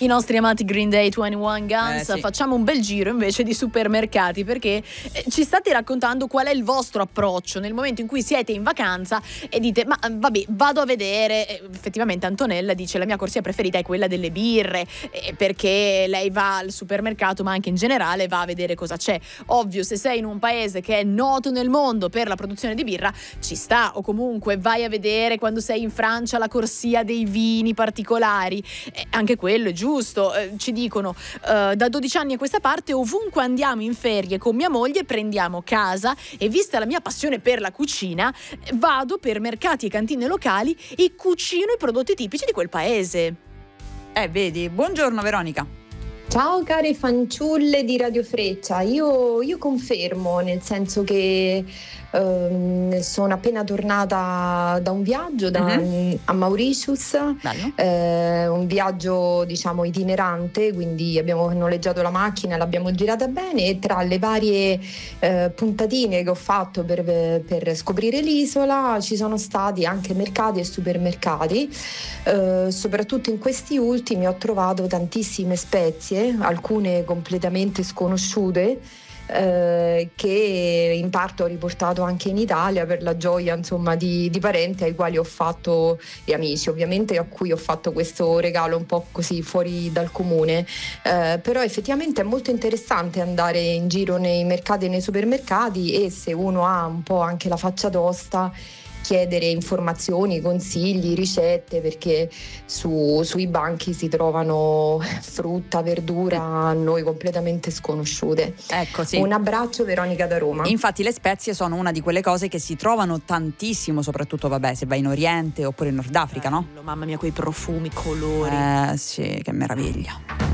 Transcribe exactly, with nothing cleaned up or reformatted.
i nostri amati Green Day, ventuno Guns, Eh, sì. facciamo un bel giro invece di supermercati, perché eh, ci state raccontando qual è il vostro approccio nel momento in cui siete in vacanza e dite ma vabbè, vado a vedere. E effettivamente Antonella dice la mia corsia preferita è quella delle birre, eh, perché lei va al supermercato ma anche in generale va a vedere cosa c'è. Ovvio, se sei in un paese che è noto nel mondo per la produzione di birra ci sta, o comunque vai a vedere quando sei in Francia la corsia dei vini particolari, eh, anche quello è giusto. Eh, ci dicono eh, da dodici anni a questa parte ovunque andiamo in ferie con mia moglie prendiamo casa e vista la mia passione per la cucina vado per mercati e cantine locali e cucino i prodotti tipici di quel paese. Eh, vedi, buongiorno Veronica. Ciao care fanciulle di Radio Freccia, io, io confermo, nel senso che ehm, sono appena tornata da un viaggio da, Mhm. a Mauritius, Bello. eh, un viaggio diciamo itinerante, quindi abbiamo noleggiato la macchina, l'abbiamo girata bene e tra le varie eh, puntatine che ho fatto per, per scoprire l'isola ci sono stati anche mercati e supermercati. Eh, soprattutto in questi ultimi ho trovato tantissime spezie, alcune completamente sconosciute, eh, che in parte ho riportato anche in Italia per la gioia insomma di, di parenti ai quali ho fatto, e amici ovviamente, a cui ho fatto questo regalo un po' così fuori dal comune. Eh, però effettivamente è molto interessante andare in giro nei mercati e nei supermercati e se uno ha un po' anche la faccia tosta chiedere informazioni, consigli, ricette, perché su, sui banchi si trovano frutta, verdura a noi completamente sconosciute. Ecco, sì. Un abbraccio, Veronica da Roma. Infatti le spezie sono una di quelle cose che si trovano tantissimo, soprattutto vabbè se vai in Oriente oppure in Nord Africa, no? Bello, mamma mia, quei profumi, colori. Eh sì, che meraviglia.